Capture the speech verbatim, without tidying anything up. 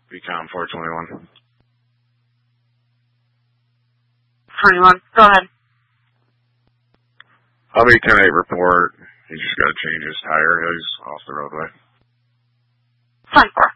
Becom four twenty-one. twenty-one. Go ahead. I'll be ten eight report. He just got to change his tire. He's off the roadway. ten four.